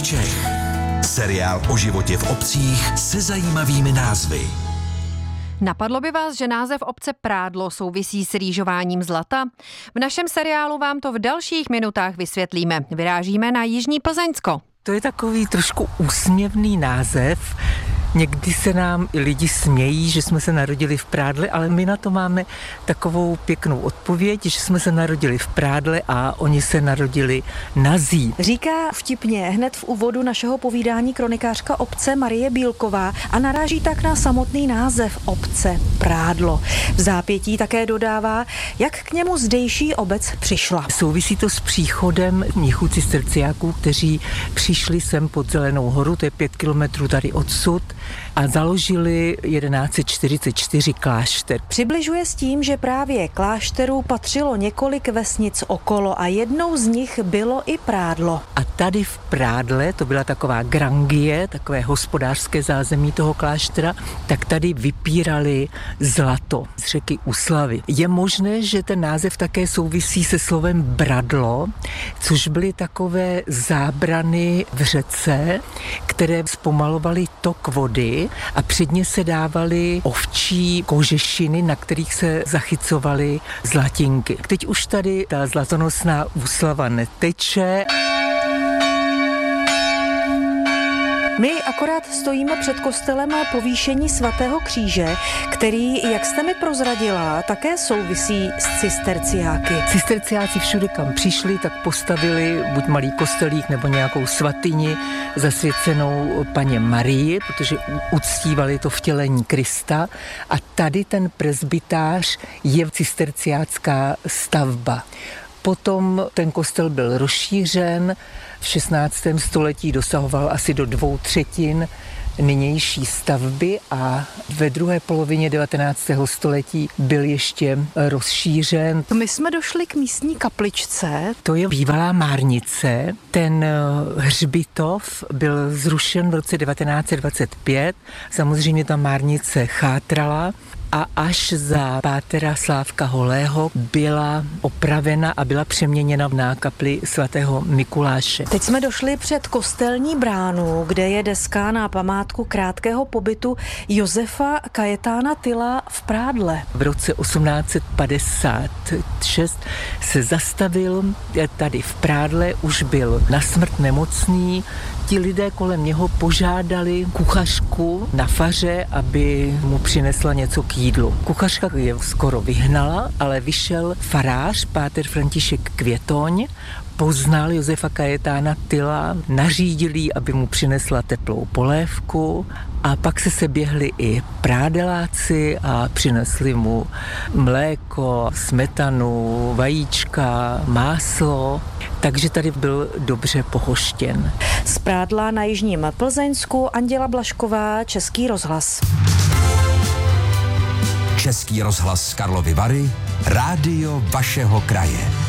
Čech. Seriál o životě v obcích se zajímavými názvy. Napadlo by vás, že název obce Prádlo souvisí s rýžováním zlata? V našem seriálu vám to v dalších minutách vysvětlíme. Vyrážíme na Jižní Plzeňsko. To je takový trošku úsměvný název. Někdy se nám i lidi smějí, že jsme se narodili v Prádle, ale my na to máme takovou pěknou odpověď, že jsme se narodili v Prádle a oni se narodili na Zí. Říká vtipně hned v úvodu našeho povídání kronikářka obce Marie Bílková a naráží tak na samotný název obce Prádlo. V zápětí také dodává, jak k němu zdejší obec přišla. Souvisí to s příchodem mnichů cisterciáků, kteří přišli sem pod Zelenou horu, to je 5 kilometrů tady odsud, a založili 1144 klášter. Přibližuje s tím, že právě klášterů patřilo několik vesnic okolo a jednou z nich bylo i Prádlo. A tady v Prádle, to byla taková grangie, takové hospodářské zázemí toho kláštera, tak tady vypírali zlato z řeky Úslavy. Je možné, že ten název také souvisí se slovem bradlo, což byly takové zábrany v řece, které zpomalovaly tok vody a předně se dávaly ovčí kožešiny, na kterých se zachycovaly zlatinky. Teď už tady ta zlatonosná Úslava neteče. My akorát stojíme před kostelem Povýšení svatého kříže, který, jak jste mi prozradila, také souvisí s cisterciáky. Cisterciáci všude, kam přišli, tak postavili buď malý kostelík nebo nějakou svatyni zasvěcenou Panně Marii, protože uctívali to vtělení Krista. A tady ten presbytář je cisterciácká stavba. Potom ten kostel byl rozšířen, v 16. století dosahoval asi do 2/3 nynější stavby a ve druhé polovině 19. století byl ještě rozšířen. My jsme došli k místní kapličce. To je bývalá márnice. Ten hřbitov byl zrušen v roce 1925. Samozřejmě ta márnice chátrala a až za pátera Slávka Holého byla opravena a byla přeměněna na kapli svatého Mikuláše. Teď jsme došli před kostelní bránu, kde je deska na památku krátkého pobytu Josefa Kajetána Tyla v Prádle. V roce 1856 se zastavil tady v Prádle, už byl na smrt nemocný. Ti lidé kolem něho požádali kuchařku na faře, aby mu přinesla něco k jídlu. Kuchařka je skoro vyhnala, ale vyšel farář, páter František Květoň, poznal Josefa Kajetána Tyla, nařídil jí, aby mu přinesla teplou polévku a pak se seběhli i prádeláci a přinesli mu mléko, smetanu, vajíčka, máslo, takže tady byl dobře pohoštěn. Z Prádla na Jižním Plzeňsku Anděla Blažková, Český rozhlas. Český rozhlas Karlovy Vary, rádio vašeho kraje.